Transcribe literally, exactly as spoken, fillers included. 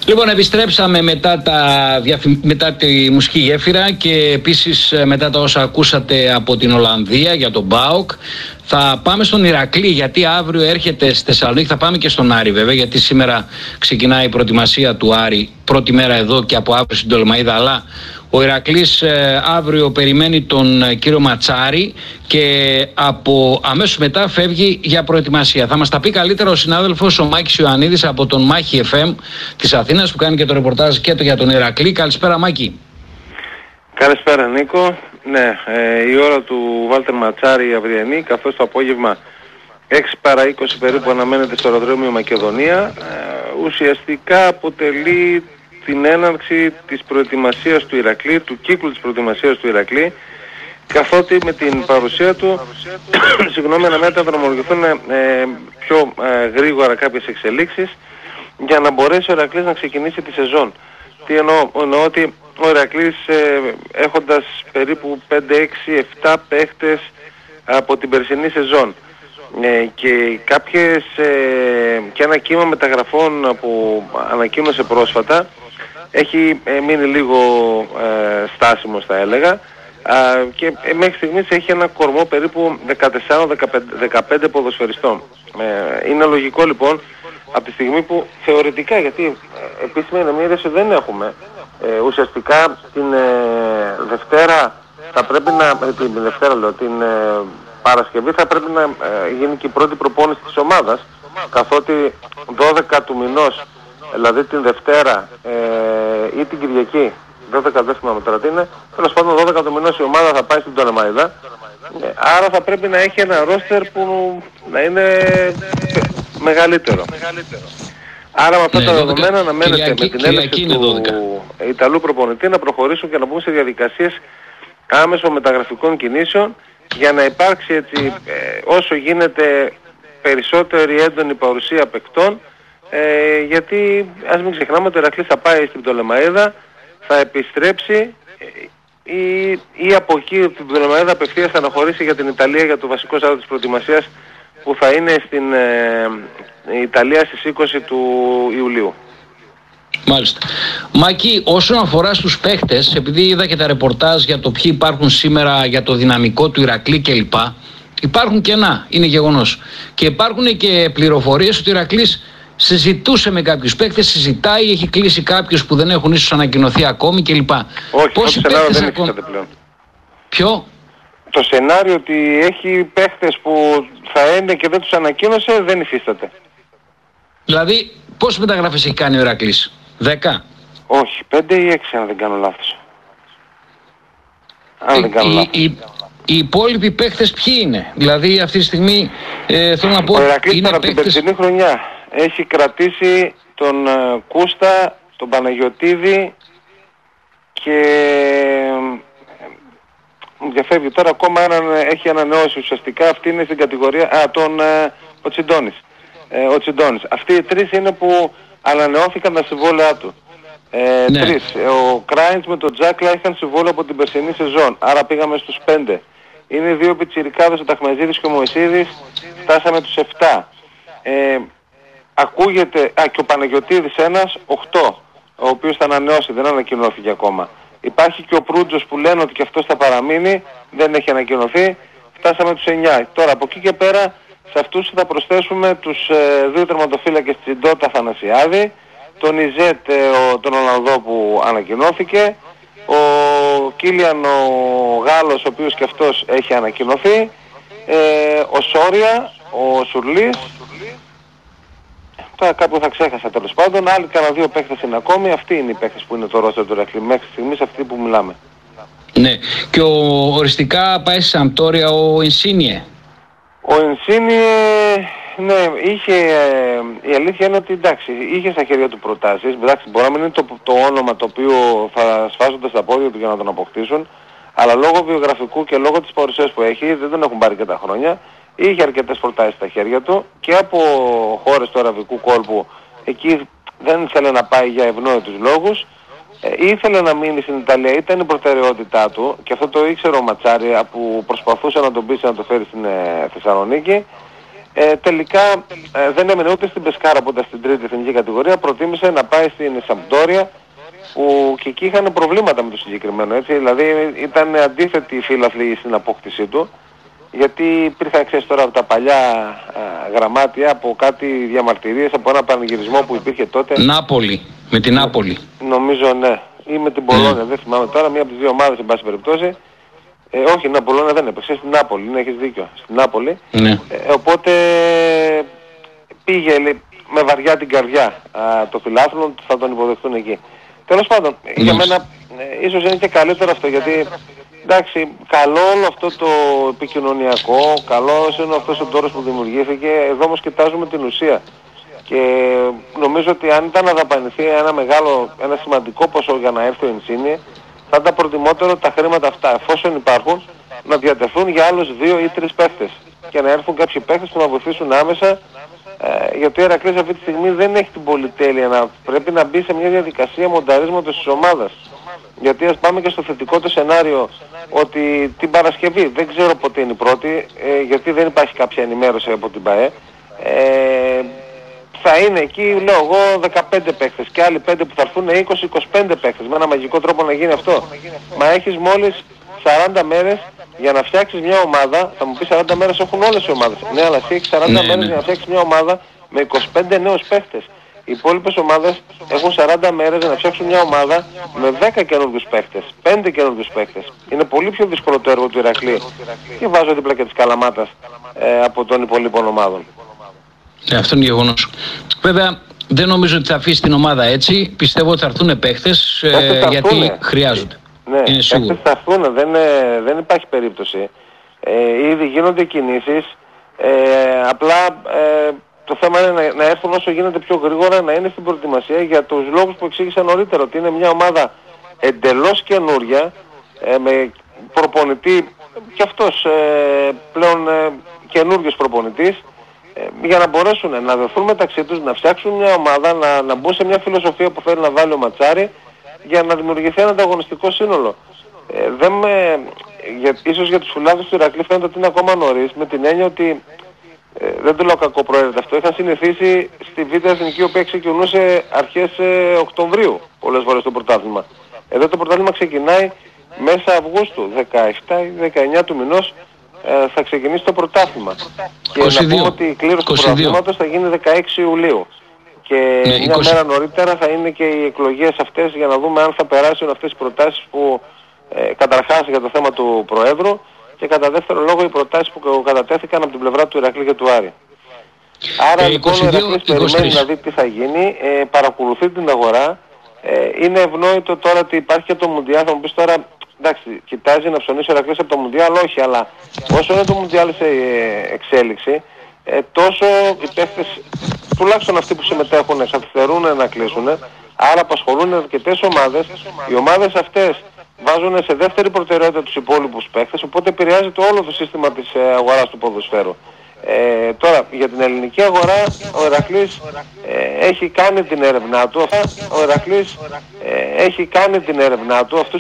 Λοιπόν, επιστρέψαμε μετά, τα, μετά τη μουσική γέφυρα και επίσης μετά τα όσα ακούσατε από την Ολλανδία για τον ΠΑΟΚ. Θα πάμε στον Ηρακλή, γιατί αύριο έρχεται στη Θεσσαλονίκη. Θα πάμε και στον Άρη βέβαια, γιατί σήμερα ξεκινάει η προετοιμασία του Άρη, πρώτη μέρα εδώ και από αύριο στην Πτολεμαΐδα. Αλλά ο Ηρακλής ε, αύριο περιμένει τον ε, κύριο Ματσάρη και από αμέσως μετά φεύγει για προετοιμασία. Θα μας τα πει καλύτερα ο συνάδελφος ο Μάκης Ιωαννίδης από τον Μάχη εφ εμ της Αθήνας, που κάνει και το ρεπορτάζ και το για τον Ηρακλή. Καλησπέρα, Μάκη. Καλησπέρα, Νίκο. Ναι, ε, η ώρα του Βάλτερ Ματσάρη αυριανή, καθώς το απόγευμα έξι παρά είκοσι περίπου αναμένεται στο αεροδρόμιο Μακεδονία, ε, ουσιαστικά αποτελεί την έναρξη της προετοιμασίας του Ηρακλή, του κύκλου της προετοιμασίας του Ηρακλή, καθότι με την παρουσία του συγγνώμη, αναμένεται να δρομολογηθούν ε, πιο ε, γρήγορα κάποιες εξελίξεις για να μπορέσει ο Ηρακλής να ξεκινήσει τη σεζόν. Τι εννοώ, εννοώ ότι ο Ηρακλής ε, έχοντας περίπου πέντε, έξι, επτά παίχτες από την περσινή σεζόν ε, και κάποιες ε, και ένα κύμα μεταγραφών που ανακοίνωσε πρόσφατα, έχει ε, μείνει λίγο ε, στάσιμος θα έλεγα, ε, και ε, μέχρι στιγμής έχει ένα κορμό περίπου δεκατέσσερα με δεκαπέντε ποδοσφαιριστών. Ε, είναι λογικό λοιπόν από τη στιγμή που θεωρητικά, γιατί ε, επίσημα ενημέρωση δεν έχουμε, ε, ουσιαστικά την ε, Δευτέρα θα πρέπει να, ε, την Δευτέρα λέω, την ε, Παρασκευή θα πρέπει να ε, γίνει και η πρώτη προπόνηση της ομάδας, καθότι δώδεκα του μηνός, δηλαδή την Δευτέρα ε, ή την Κυριακή, δώδεκα δεν θυμάμαι τώρα τι είναι, τέλος πάντων δώδεκα του μηνός η ομάδα θα πάει στην Πτολεμαΐδα, ε, άρα θα πρέπει να έχει ένα ρόστερ που να είναι μεγαλύτερο. Άρα με αυτά ναι, τα δεδομένα αναμένεται με την έλευση του Ιταλού προπονητή να προχωρήσουν και να μπουν σε διαδικασίες άμεσων μεταγραφικών κινήσεων για να υπάρξει έτσι ε, όσο γίνεται περισσότερη έντονη παρουσία παικτών, ε, γιατί ας μην ξεχνάμε ότι ο Ηρακλής θα πάει στην Πτολεμαΐδα, θα επιστρέψει ε, ή, ή από εκεί την Πτολεμαΐδα απευθείας θα αναχωρήσει για την Ιταλία για το βασικό σάρτο της προετοιμασίας που θα είναι στην ε, Ιταλία στις είκοσι του Ιουλίου. Μάλιστα. Μάκη, όσον αφορά στους παίχτες, επειδή είδα και τα ρεπορτάζ για το ποιοι υπάρχουν σήμερα, για το δυναμικό του Ηρακλή κλπ. Υπάρχουν κενά, είναι γεγονός. Και υπάρχουν και πληροφορίες ότι ο Ηρακλής συζητούσε με κάποιους παίχτες, συζητάει, έχει κλείσει κάποιους που δεν έχουν ίσως ανακοινωθεί ακόμη κλπ. Όχι, το σενάριο δεν υφίσταται πλέον. Ποιο? Το σενάριο ότι έχει παίχτες που θα είναι και δεν τους ανακοίνωσε δεν υφίσταται. Δηλαδή, πόσες μεταγραφές έχει κάνει ο Ηρακλής? Δέκα? Όχι, πέντε ή έξι αν δεν κάνω λάθος. Αν δεν κάνω λάθος. Οι, οι, οι υπόλοιποι παίχτες ποιοι είναι? Δηλαδή αυτή τη στιγμή ε, θέλω να πω... Ο Ηρακλής από την περσινή χρονιά έχει κρατήσει τον uh, Κούστα, τον Παναγιωτίδη και μου διαφεύγει τώρα ακόμα έναν έχει ανανεώσει ουσιαστικά, αυτή είναι στην κατηγορία, α, τον uh, ο Τσιντώνης. Ε, ο Τσιντώνης. Αυτοί οι τρεις είναι που ανανεώθηκαν τα συμβόλαιά του. Ε, ναι. Τρεις. Ο Κράιντς με τον Τζάκλα είχαν συμβόλαιο από την περσινή σεζόν, άρα πήγαμε στους πέντε. Είναι δύο πιτσιρικάδες, ο Ταχμεζίδης και ο Μωυσίδης, φτάσαμε τους επτά. Ε, ακούγεται, α, και ο Παναγιωτίδης ένας, οκτώ, ο οποίος θα ανανεώσει, δεν ανακοινώθηκε ακόμα. Υπάρχει και ο Προύτζος που λένε ότι και αυτός θα παραμείνει, δεν έχει ανακοινωθεί, φτάσαμε τους εννιά. Τώρα από εκεί και πέρα σε αυτούς θα προσθέσουμε τους ε, δύο τερματοφύλακες Τσιντότα Θανασιάδη, τον Ιζέτ, ε, ο, τον Ολλανδό που ανακοινώθηκε, ο Κίλιαν ο Γάλλος, ο οποίος και αυτός έχει ανακοινωθεί, ε, ο Σόρια, ο Σουρλής, τώρα κάπου θα ξέχασα τέλος πάντων, άλλοι κανένα δύο παίχτες είναι ακόμη, αυτοί είναι οι παίχτες που είναι το ρόστερ του Ηρακλή μέχρι στιγμής, αυτοί που μιλάμε. Ναι, και ο, οριστικά πάει στη Σαμπτόρια ο Ινσίνιε. Ο Ινσίνιε, ναι, είχε, ε, η αλήθεια είναι ότι εντάξει, είχε στα χέρια του προτάσεις, εντάξει, μπορεί να μην είναι το, το όνομα το οποίο θα σφάζονται στα πόδια του για να τον αποκτήσουν, αλλά λόγω βιογραφικού και λόγω της παρουσίας που έχει, δεν τον έχουν πάρει και τα χρόνια, είχε αρκετές προτάσεις στα χέρια του και από χώρες του αραβικού κόλπου, εκεί δεν ήθελε να πάει για ευνόητους λόγους, ε, ήθελε να μείνει στην Ιταλία, ήταν η προτεραιότητά του και αυτό το ήξερε ο Ματσάρη που προσπαθούσε να τον πείσει να το φέρει στην ε, Θεσσαλονίκη. Ε, τελικά ε, δεν έμενε ούτε στην Πεσκάρα που ήταν στην τρίτη εθνική κατηγορία, προτίμησε να πάει στην Σαμπντόρια που και εκεί είχαν προβλήματα με το συγκεκριμένο, έτσι, δηλαδή ήταν αντίθετη η φύλαθλη στην απόκτησή του, γιατί υπήρχαν, ξέρεις τώρα, από τα παλιά α, γραμμάτια, από κάτι διαμαρτυρίες, από ένα πανηγυρισμό που υπήρχε τότε. Νάπολη, με την Νάπολη. Νομίζω ναι, ή με την Πολόνια, mm. δεν θυμάμαι τώρα, μία από τις δύο ομάδες, εν πάση περιπτώσει. Ε, όχι, η Πολόνια δεν έπαιξε, στην Νάπολη, ναι, έχεις δίκιο, στην Νάπολη. Ναι. Ε, οπότε πήγε λέει, με βαριά την καρδιά α, το φιλάθλο, θα τον υποδεχτούν εκεί. Τέλος πάντων, mm. για μένα ε, ίσως είναι και καλύτερο αυτό, γιατί εντάξει, καλό όλο αυτό το επικοινωνιακό, καλός είναι αυτός ο τόρος που δημιουργήθηκε, εδώ όμως κοιτάζουμε την ουσία. Και νομίζω ότι αν ήταν να δαπανηθεί ένα μεγάλο, ένα σημαντικό ποσό για να έρθει ο Insigne, θα ήταν προτιμότερο τα χρήματα αυτά, εφόσον υπάρχουν, να διατεθούν για άλλους δύο ή τρεις παίχτες και να έρθουν κάποιοι παίχτες που να βοηθήσουν άμεσα, ε, γιατί ο Ηρακλής αυτή τη στιγμή δεν έχει την πολυτέλεια να πρέπει να μπει σε μια διαδικασία μονταρίσματος της ομάδας. Γιατί ας πάμε και στο θετικό το σενάριο ότι την Παρασκευή, δεν ξέρω πότε είναι η πρώτη, ε, γιατί δεν υπάρχει κάποια ενημέρωση από την ΠΑΕ, ε, θα είναι εκεί, λέω εγώ, δεκαπέντε παίκτες και άλλοι πέντε που θα έρθουν είκοσι με είκοσι πέντε παίκτες. Με ένα μαγικό τρόπο να γίνει αυτό. Μα έχεις μόλις σαράντα μέρες για να φτιάξεις μια ομάδα. Θα μου πει σαράντα μέρες έχουν όλες οι ομάδες. Ναι, αλλά εσύ έχεις σαράντα ναι, μέρες ναι. για να φτιάξεις μια ομάδα με είκοσι πέντε νέους παίκτες. Οι υπόλοιπες ομάδες έχουν σαράντα μέρες για να φτιάξουν μια ομάδα με δέκα καινούργιους παίκτες, πέντε καινούργιους παίκτες. Είναι πολύ πιο δύσκολο το έργο του Ηρακλή. Και βάζω δίπλα και της Καλαμάτας ε, από των υπολείπων ομάδων. Ναι, αυτό είναι γεγονός. Βέβαια, δεν νομίζω ότι θα αφήσει την ομάδα έτσι. Πιστεύω ότι θα έρθουν παίχτες ε, γιατί χρειάζονται. Ναι, είναι σίγουρο. Θα έρθουν, δεν, ε, δεν υπάρχει περίπτωση. Ε, ήδη γίνονται κινήσεις. Ε, απλά ε, το θέμα είναι να, να έρθουν όσο γίνεται πιο γρήγορα, να είναι στην προετοιμασία για τους λόγους που εξήγησα νωρίτερα. Ότι είναι μια ομάδα εντελώς καινούρια, ε, με προπονητή και αυτός ε, πλέον ε, καινούριος προπονητής, για να μπορέσουν να δεθούν μεταξύ τους, να φτιάξουν μια ομάδα, να, να μπουν σε μια φιλοσοφία που θέλει να βάλει ο Ματσάρη για να δημιουργηθεί ένα ανταγωνιστικό σύνολο. Ε, δεν με, για, ίσως για τους φιλάθλους του Ηρακλή φαίνεται ότι είναι ακόμα νωρίς, με την έννοια ότι ε, δεν το λέω κακό προαίρετα αυτό, είχαν συνηθίσει στη Β' Εθνική, η οποία ξεκινούσε αρχές ε, Οκτωβρίου πολλές φορές το πρωτάθλημα. Εδώ το πρωτάθλημα ξεκινάει μέσα Αυγούστου, δεκαεπτά ή δεκαεννιά του μηνός, Ε, θα ξεκινήσει το πρωτάθλημα. Και είκοσι δύο. Να πούμε ότι η κλήρωση του πρωταθλήματος θα γίνει δεκαέξι Ιουλίου. Και ναι, μια είκοσι μέρα νωρίτερα θα είναι και οι εκλογές αυτές για να δούμε αν θα περάσουν αυτές οι προτάσεις που ε, καταρχάς για το θέμα του Προέδρου και κατά δεύτερο λόγο οι προτάσεις που κατατέθηκαν από την πλευρά του Ηρακλή και του Άρη. Άρα ε, λοιπόν είκοσι δύο, ο Ηρακλής περιμένει να δει τι θα γίνει, ε, παρακολουθεί την αγορά. Ε, είναι ευνόητο τώρα ότι υπάρχει και το Μουντιάλ, θα μου πεις τώρα. Εντάξει, κοιτάζει να ψωνίσει ο Ηρακλής από το Μουντιάλ, όχι, αλλά όσο είναι το Μουντιάλ σε εξέλιξη, ε, τόσο οι παίχτες, τουλάχιστον αυτοί που συμμετέχουν, καθυστερούν να κλείσουν, άρα απασχολούν αρκετές ομάδες. Οι ομάδες αυτές βάζουν σε δεύτερη προτεραιότητα τους υπόλοιπους παίχτες, οπότε επηρεάζει το όλο το σύστημα της ε, αγοράς του ποδοσφαίρου. Ε, τώρα, για την ελληνική αγορά, ο Ηρακλής ε, έχει κάνει την έρευνά του. Ο Ηρακλής ε, έχει κάνει την έρευνά του. Αυτούς